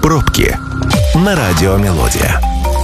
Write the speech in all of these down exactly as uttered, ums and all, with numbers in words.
Пробки на радио «Мелодия».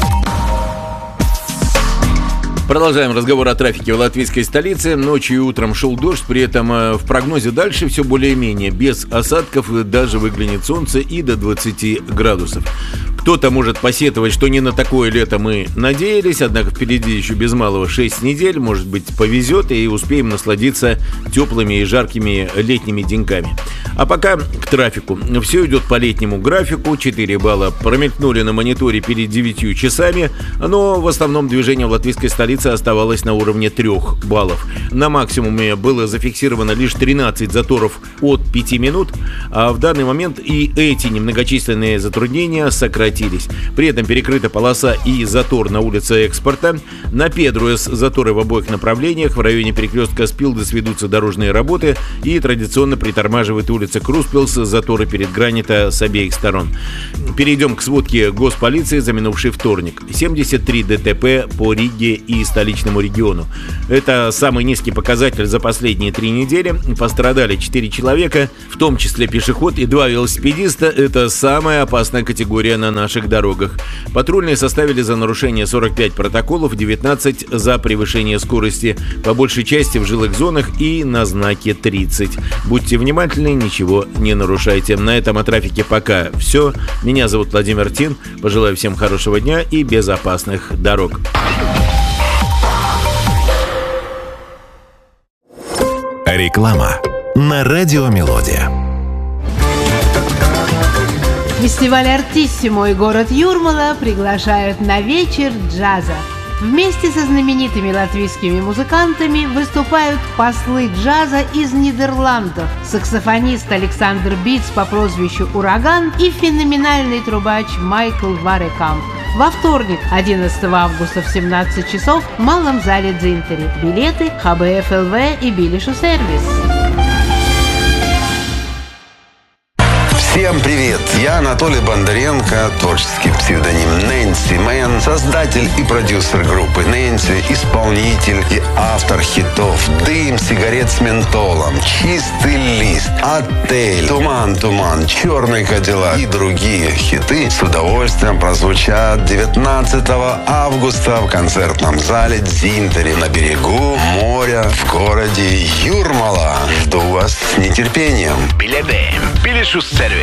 Продолжаем разговор о трафике в латвийской столице. Ночью и утром шел дождь, при этом в прогнозе дальше все более-менее. Без осадков даже выглянет солнце и до двадцати градусов. Кто-то может посетовать, что не на такое лето мы надеялись, однако впереди еще без малого шесть недель. Может быть, повезет и успеем насладиться теплыми и жаркими летними деньками. А пока к трафику. Все идет по летнему графику. четыре балла промелькнули на мониторе перед девятью часами, но в основном движение в латвийской столице оставалось на уровне трех баллов. На максимуме было зафиксировано лишь тринадцать заторов от пяти минут, а в данный момент и эти немногочисленные затруднения сократились. При этом перекрыта полоса и затор на улице Экспорта. На Педруэс заторы в обоих направлениях. В районе перекрестка Спилдес ведутся дорожные работы и традиционно притормаживает улица Круспилс, заторы перед Гранита с обеих сторон. Перейдем к сводке госполиции за минувший вторник. семьдесят три ДТП по Риге и столичному региону. Это самый низкий показатель за последние три недели. Пострадали четыре человека, в том числе пешеход и два велосипедиста. Это самая опасная категория на наших дорогах. Патрульные составили за нарушение сорок пять протоколов, девятнадцать за превышение скорости, по большей части в жилых зонах и на знаке тридцать. Будьте внимательны, ничего не нарушайте. На этом о трафике пока все. Меня зовут Владимир Тин. Пожелаю всем хорошего дня и безопасных дорог. Реклама на радио «Мелодия». Фестиваль «Артиссимо» и город Юрмала приглашают на вечер джаза. Вместе со знаменитыми латвийскими музыкантами выступают послы джаза из Нидерландов, саксофонист Александр Биц по прозвищу «Ураган» и феноменальный трубач Майкл Варекамп. Во вторник, одиннадцатого августа в семнадцать часов в малом зале Дзинтери. Билеты ха бэ эф эл вэ и Билишу сервис. Всем привет! Я Анатолий Бондаренко, творческий псевдоним Нэнси Мэн, создатель и продюсер группы Нэнси, исполнитель и автор хитов «Дым сигарет с ментолом», «Чистый лист», «Отель», «Туман, туман», «Черный кадиллак» и другие хиты с удовольствием прозвучат девятнадцатого августа в концертном зале Дзинтери на берегу моря в городе Юрмала. Жду вас с нетерпением. Билеты, Билишу сервис.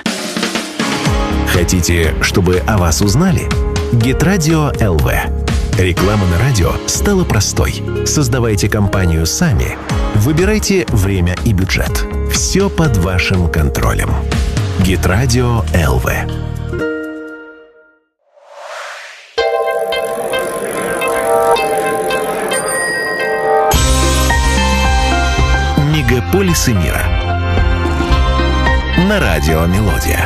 Хотите, чтобы о вас узнали? Гитрадио эл ви. Реклама на радио стала простой. Создавайте компанию сами. Выбирайте время и бюджет. Все под вашим контролем. Гитрадио эл ви. Мегаполисы мира. На радио «Мелодия».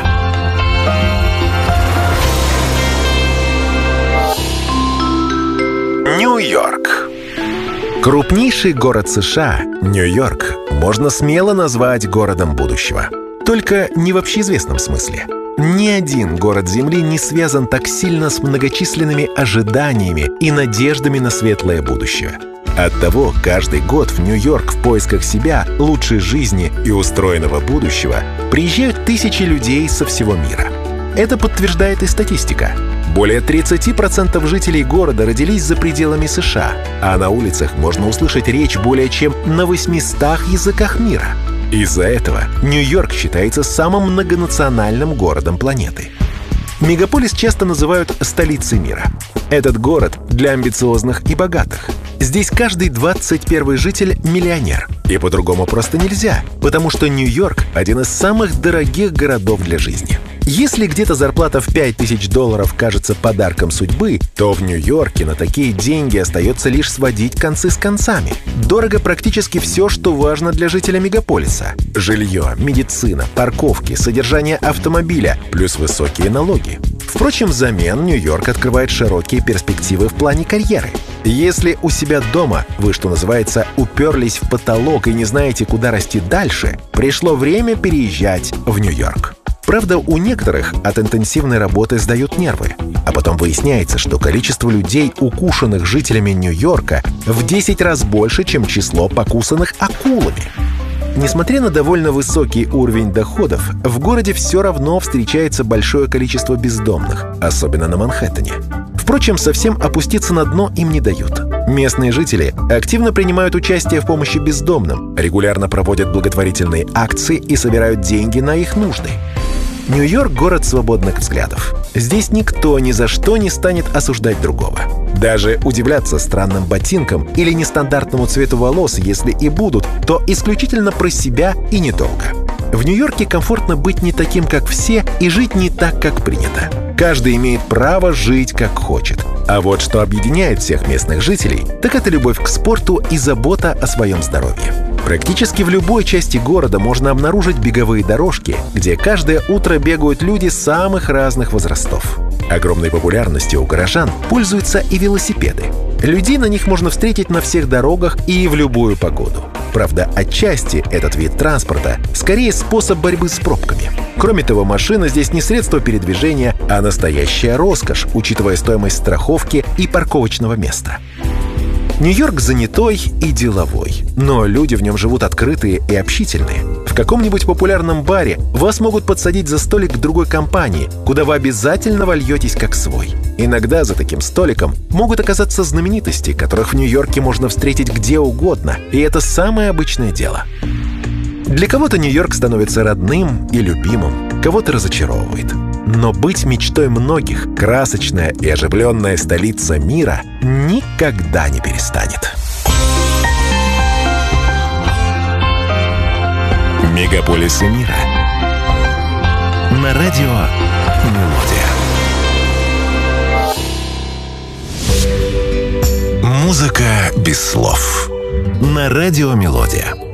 Нью-Йорк. Крупнейший город США, Нью-Йорк, можно смело назвать городом будущего. Только не в общеизвестном смысле. Ни один город Земли не связан так сильно с многочисленными ожиданиями и надеждами на светлое будущее. Оттого каждый год в Нью-Йорк в поисках себя, лучшей жизни и устроенного будущего приезжают тысячи людей со всего мира. Это подтверждает и статистика. Более тридцать процентов жителей города родились за пределами США, а на улицах можно услышать речь более чем на восьмистах языках мира. Из-за этого Нью-Йорк считается самым многонациональным городом планеты. Мегаполис часто называют столицей мира. Этот город для амбициозных и богатых. Здесь каждый двадцать первый житель – миллионер. И по-другому просто нельзя, потому что Нью-Йорк – один из самых дорогих городов для жизни. Если где-то зарплата в пять тысяч долларов кажется подарком судьбы, то в Нью-Йорке на такие деньги остается лишь сводить концы с концами. Дорого практически все, что важно для жителя мегаполиса. Жилье, медицина, парковки, содержание автомобиля, плюс высокие налоги. Впрочем, взамен Нью-Йорк открывает широкие перспективы в плане карьеры. Если у себя дома вы, что называется, уперлись в потолок и не знаете, куда расти дальше, пришло время переезжать в Нью-Йорк. Правда, у некоторых от интенсивной работы сдают нервы. А потом выясняется, что количество людей, укушенных жителями Нью-Йорка, в десять раз больше, чем число покусанных акулами. Несмотря на довольно высокий уровень доходов, в городе все равно встречается большое количество бездомных, особенно на Манхэттене. Впрочем, совсем опуститься на дно им не дают. Местные жители активно принимают участие в помощи бездомным, регулярно проводят благотворительные акции и собирают деньги на их нужды. Нью-Йорк — город свободных взглядов. Здесь никто ни за что не станет осуждать другого. Даже удивляться странным ботинкам или нестандартному цвету волос, если и будут, то исключительно про себя и недолго. В Нью-Йорке комфортно быть не таким, как все, и жить не так, как принято. Каждый имеет право жить, как хочет. А вот что объединяет всех местных жителей, так это любовь к спорту и забота о своем здоровье. Практически в любой части города можно обнаружить беговые дорожки, где каждое утро бегают люди самых разных возрастов. Огромной популярностью у горожан пользуются и велосипеды. Людей на них можно встретить на всех дорогах и в любую погоду. Правда, отчасти этот вид транспорта скорее способ борьбы с пробками. Кроме того, машина здесь не средство передвижения, а настоящая роскошь, учитывая стоимость страховки и парковочного места. Нью-Йорк занятой и деловой, но люди в нем живут открытые и общительные. В каком-нибудь популярном баре вас могут подсадить за столик к другой компании, куда вы обязательно вольетесь как свой. Иногда за таким столиком могут оказаться знаменитости, которых в Нью-Йорке можно встретить где угодно, и это самое обычное дело. Для кого-то Нью-Йорк становится родным и любимым, кого-то разочаровывает. Но быть мечтой многих, красочная и оживленная столица мира никогда не перестанет. Мегаполисы мира на радио «Мелодия». Музыка без слов на радио «Мелодия».